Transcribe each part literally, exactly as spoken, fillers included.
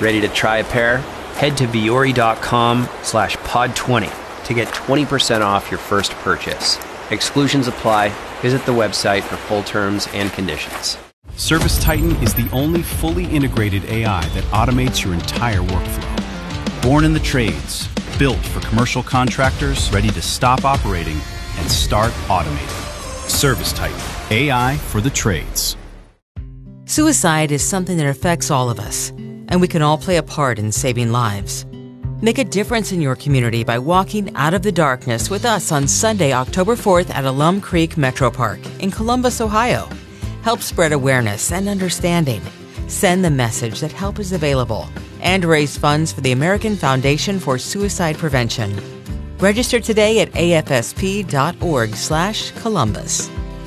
Ready to try a pair? Head to Viore.com slash pod 20 to get twenty percent off your first purchase. Exclusions apply. Visit the website for full terms and conditions. ServiceTitan is the only fully integrated A I that automates your entire workflow. Born in the trades, built for commercial contractors ready to stop operating and start automating. ServiceTitan, A I for the trades. Suicide is something that affects all of us, and we can all play a part in saving lives. Make a difference in your community by walking out of the darkness with us on Sunday, October fourth at Alum Creek Metro Park in Columbus, Ohio. Help spread awareness and understanding. Send the message that help is available and raise funds for the American Foundation for Suicide Prevention. Register today at afsp.org slash Columbus.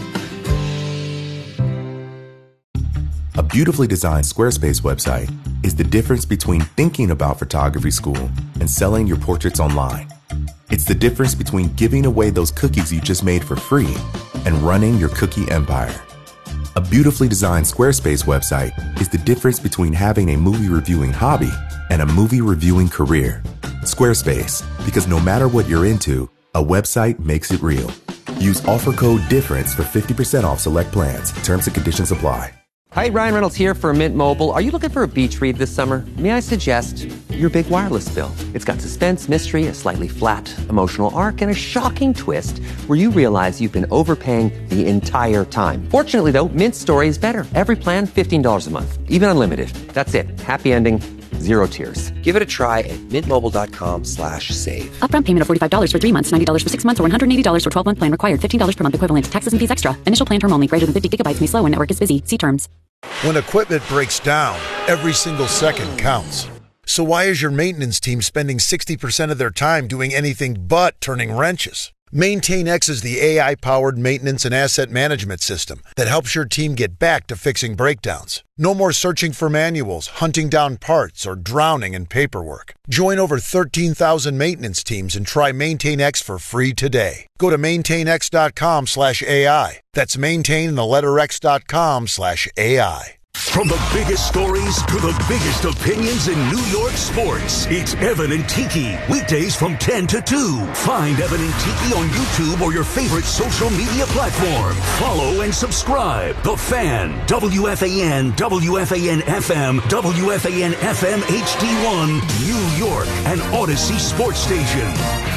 A beautifully designed Squarespace website is the difference between thinking about photography school and selling your portraits online. It's the difference between giving away those cookies you just made for free and running your cookie empire. A beautifully designed Squarespace website is the difference between having a movie reviewing hobby and a movie reviewing career. Squarespace, because no matter what you're into, a website makes it real. Use offer code DIFFERENCE for fifty percent off select plans. Terms and conditions apply. Hi, Ryan Reynolds here for Mint Mobile. Are you looking for a beach read this summer? May I suggest your big wireless bill? It's got suspense, mystery, a slightly flat emotional arc, and a shocking twist where you realize you've been overpaying the entire time. Fortunately, though, Mint's story is better. Every plan, fifteen dollars a month, even unlimited. That's it. Happy ending, zero tears. Give it a try at mintmobile.com slash save. Upfront payment of forty-five dollars for three months, ninety dollars for six months, or one hundred eighty dollars for twelve-month plan required. fifteen dollars per month equivalent. Taxes and fees extra. Initial plan term only. Greater than fifty gigabytes may slow when network is busy. See terms. When equipment breaks down, every single second counts. So why is your maintenance team spending sixty percent of their time doing anything but turning wrenches? MaintainX is the A I-powered maintenance and asset management system that helps your team get back to fixing breakdowns. No more searching for manuals, hunting down parts, or drowning in paperwork. Join over thirteen thousand maintenance teams and try MaintainX for free today. Go to maintainx.com slash AI. That's maintain the letter x.com slash AI. From the biggest stories to the biggest opinions in New York sports, it's Evan and Tiki. Weekdays from ten to two. Find Evan and Tiki on YouTube or your favorite social media platform. Follow and subscribe. The Fan, W F A N, W F A N F M, W F A N F M H D one, New York, and Odyssey Sports Station.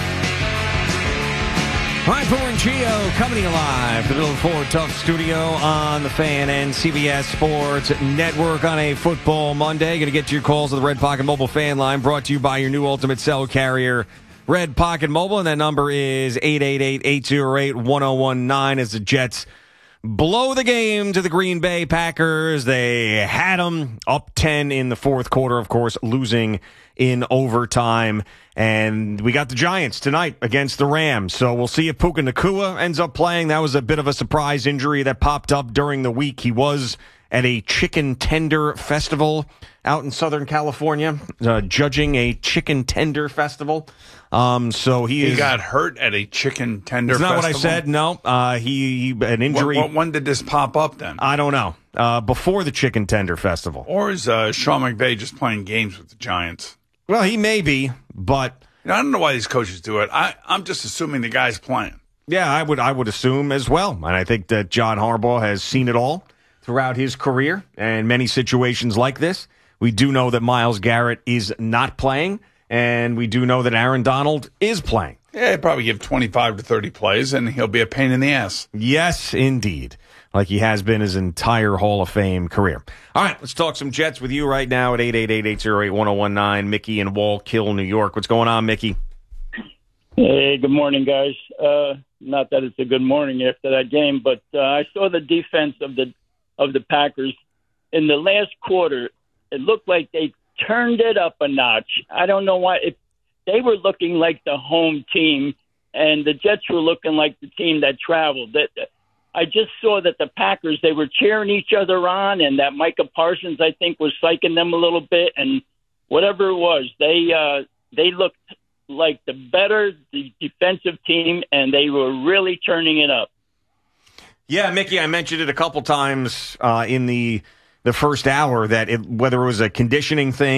Ryan Pooler and Gio coming to you live from the Bill Ford Tough Studio on the Fan and C B S Sports Network on a football Monday. Going to get to your calls to the Red Pocket Mobile fan line, brought to you by your new ultimate cell carrier, Red Pocket Mobile, and that number is eight eight eight, eight oh eight, one oh one nine as the Jets blow the game to the Green Bay Packers. They had them up ten in the fourth quarter, of course, losing in overtime. And we got the Giants tonight against the Rams. So we'll see if Puka Nacua ends up playing. That was a bit of a surprise injury that popped up during the week. He was at a chicken tender festival out in Southern California, uh, judging a chicken tender festival. Um, so he, he is, got hurt at a chicken tender That's not festival? what I said. No, uh, he, he an injury. What, what, when did this pop up then? I don't know. Uh, before the chicken tender festival. Or is uh, Sean McVay just playing games with the Giants? Well, he may be, but you know, I don't know why these coaches do it. I, I'm just assuming the guy's playing. Yeah, I would I would assume as well. And I think that John Harbaugh has seen it all throughout his career and many situations like this. We do know that Myles Garrett is not playing, and we do know that Aaron Donald is playing. Yeah, he'll probably give twenty-five to thirty plays, and he'll be a pain in the ass. Yes, indeed. Like he has been his entire Hall of Fame career. All right, let's talk some Jets with you right now at eight eight eight, eight oh eight, one oh one nine. Mickey in Wallkill, New York. What's going on, Mickey? Hey, good morning, guys. Uh, not that it's a good morning after that game, but uh, I saw the defense of the of the Packers in the last quarter. It looked like they turned it up a notch. I don't know why. If they were looking like the home team, and the Jets were looking like the team that traveled. That I just saw that the Packers, they were cheering each other on, and that Micah Parsons, I think, was psyching them a little bit, and whatever it was, they uh, they looked like the better the defensive team, and they were really turning it up. Yeah, Mickey, I mentioned it a couple times uh, in the the first hour that it, whether it was a conditioning thing